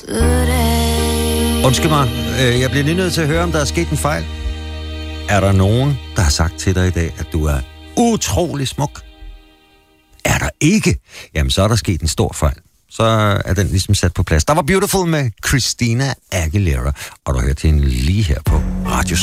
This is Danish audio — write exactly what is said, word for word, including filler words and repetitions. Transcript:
Undskyld mig, jeg bliver lige nødt til at høre, om der er sket en fejl. Er der nogen, der har sagt til dig i dag, at du er utrolig smuk? Er der ikke? Jamen, så er der sket en stor fejl. Så er den ligesom sat på plads. Der var Beautiful med Christina Aguilera, og du hørte hende lige her på Radio